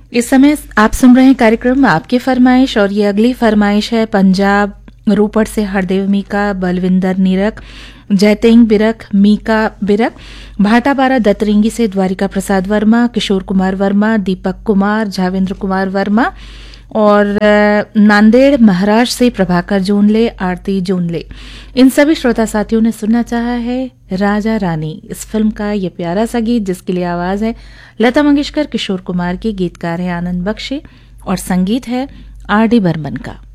इस समय आप सुन रहे हैं कार्यक्रम आपकी फरमाइश, और ये अगली फरमाइश है पंजाब रोपड़ से हरदेव मीका, बलविंदर नीरक, जयतेंग बिरक, मीका बिरक, भाटापारा दतरिंगी से द्वारिका प्रसाद वर्मा, किशोर कुमार वर्मा, दीपक कुमार, झावेंद्र कुमार वर्मा, और नांदेड़ महाराष्ट्र से प्रभाकर जोनले, आरती जोनले। इन सभी श्रोता साथियों ने सुनना चाहा है राजा रानी इस फिल्म का ये प्यारा सा गीत, जिसके लिए आवाज है लता मंगेशकर, किशोर कुमार की, गीतकार है आनंद बख्शी और संगीत है आर डी बर्मन का।